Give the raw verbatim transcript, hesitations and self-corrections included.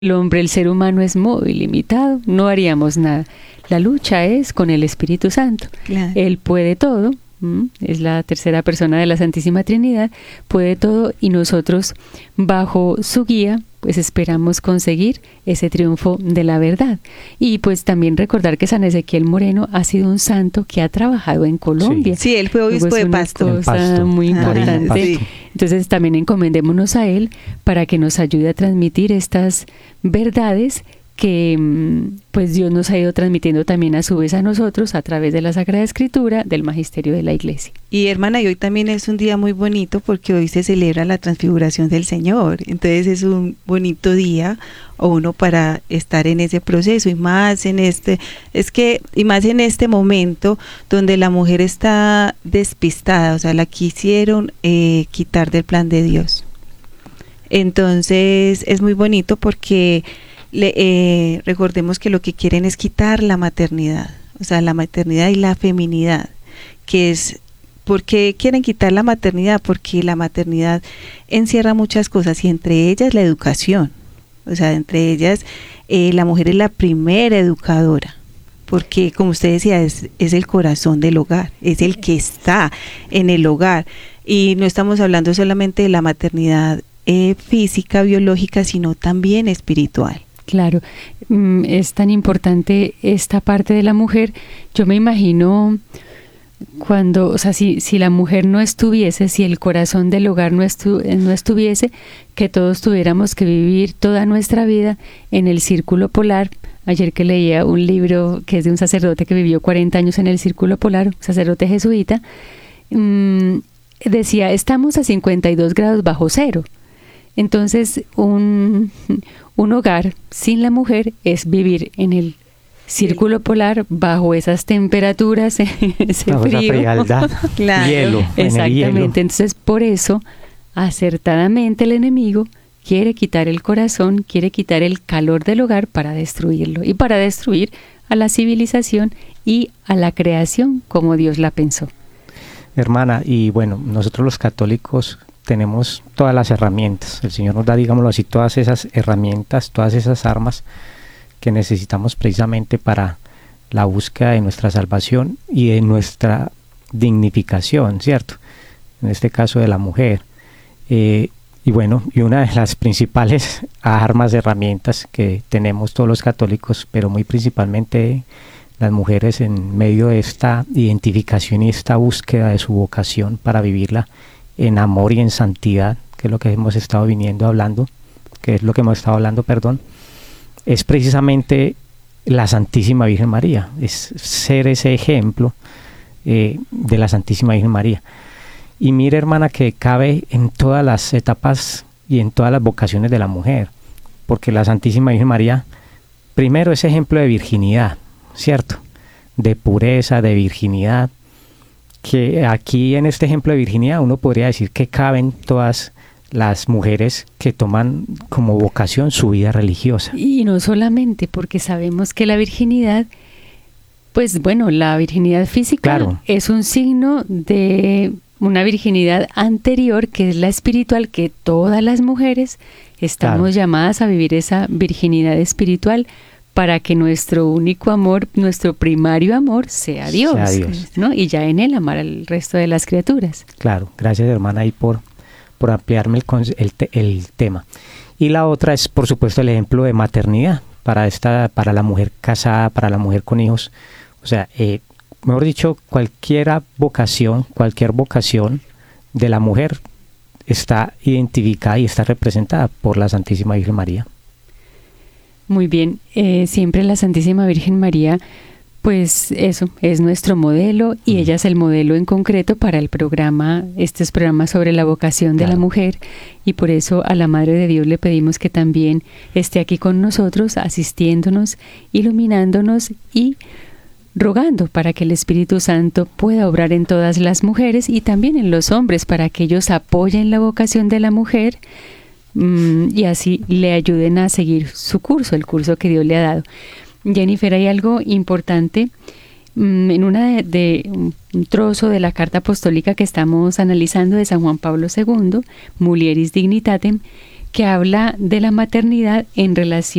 El hombre, el ser humano es muy limitado, no haríamos nada. La lucha es con el Espíritu Santo. Claro. Él puede todo, ¿m? Es la tercera persona de la Santísima Trinidad, puede todo y nosotros bajo su guía pues esperamos conseguir ese triunfo de la verdad. Y pues también recordar que San Ezequiel Moreno ha sido un santo que ha trabajado en Colombia. Sí, él fue obispo de Pasto. Es una cosa muy importante. Ah, sí. Entonces también encomendémonos a él para que nos ayude a transmitir estas verdades que pues Dios nos ha ido transmitiendo también a su vez a nosotros a través de la Sagrada Escritura, del Magisterio de la Iglesia. Y hermana, y hoy también es un día muy bonito porque hoy se celebra la transfiguración del Señor. Entonces es un bonito día o uno para estar en ese proceso y más en este, es que, y más en este momento donde la mujer está despistada, o sea, la quisieron eh, quitar del plan de Dios. Entonces es muy bonito porque Le, eh, recordemos que lo que quieren es quitar la maternidad, o sea, la maternidad y la feminidad, que es, ¿por qué quieren quitar la maternidad? Porque la maternidad encierra muchas cosas y entre ellas la educación, o sea, entre ellas eh, la mujer es la primera educadora, porque como usted decía, es, es el corazón del hogar, es el que está en el hogar y no estamos hablando solamente de la maternidad eh, física, biológica, sino también espiritual. Claro, es tan importante esta parte de la mujer. Yo me imagino cuando, o sea, si, si la mujer no estuviese, si el corazón del hogar no, estu, no estuviese, que todos tuviéramos que vivir toda nuestra vida en el círculo polar. Ayer que leía un libro que es de un sacerdote que vivió cuarenta años en el círculo polar, un sacerdote jesuita, mmm, decía, estamos a cincuenta y dos grados bajo cero. Entonces, un, un hogar sin la mujer es vivir en el círculo polar bajo esas temperaturas, ese bajo frío. Esa frialdad, claro. hielo. Exactamente. En el hielo. Entonces, por eso, acertadamente el enemigo quiere quitar el corazón, quiere quitar el calor del hogar para destruirlo y para destruir a la civilización y a la creación como Dios la pensó. Hermana, y bueno, nosotros los católicos tenemos todas las herramientas. El Señor nos da, digámoslo así, todas esas herramientas, todas esas armas que necesitamos precisamente para la búsqueda de nuestra salvación y de nuestra dignificación, ¿cierto? En este caso de la mujer. Eh, y bueno, y una de las principales armas, herramientas que tenemos todos los católicos, pero muy principalmente las mujeres en medio de esta identificación y esta búsqueda de su vocación para vivirla en amor y en santidad, que es lo que hemos estado viniendo hablando, que es lo que hemos estado hablando, perdón, es precisamente la Santísima Virgen María, es ser ese ejemplo eh, de la Santísima Virgen María. Y mire, hermana, que cabe en todas las etapas y en todas las vocaciones de la mujer, porque la Santísima Virgen María, primero es ejemplo de virginidad, ¿cierto? De pureza, de virginidad, que aquí en este ejemplo de virginidad uno podría decir que caben todas las mujeres que toman como vocación su vida religiosa. Y no solamente, porque sabemos que la virginidad, pues bueno, la virginidad física Claro. es un signo de una virginidad anterior, que es la espiritual, que todas las mujeres estamos Claro. llamadas a vivir esa virginidad espiritual, para que nuestro único amor, nuestro primario amor sea Dios, Sea Dios. ¿no? Y ya en él amar al resto de las criaturas. Claro, gracias, hermana, ahí por, por ampliarme el, conce- el, te- el tema. Y la otra es, por supuesto, el ejemplo de maternidad para esta, para la mujer casada, para la mujer con hijos. O sea, eh, mejor dicho, cualquier vocación, cualquier vocación de la mujer está identificada y está representada por la Santísima Virgen María. Muy bien, eh, siempre la Santísima Virgen María, pues eso, es nuestro modelo y Mm. ella es el modelo en concreto para el programa, estos programas sobre la vocación de Claro. la mujer, y por eso a la Madre de Dios le pedimos que también esté aquí con nosotros, asistiéndonos, iluminándonos y rogando para que el Espíritu Santo pueda obrar en todas las mujeres y también en los hombres, para que ellos apoyen la vocación de la mujer y así le ayuden a seguir su curso, el curso que Dios le ha dado. Jennifer, hay algo importante en una de, de un trozo de la carta apostólica que estamos analizando de San Juan Pablo segundo, Mulieris Dignitatem, que habla de la maternidad en relación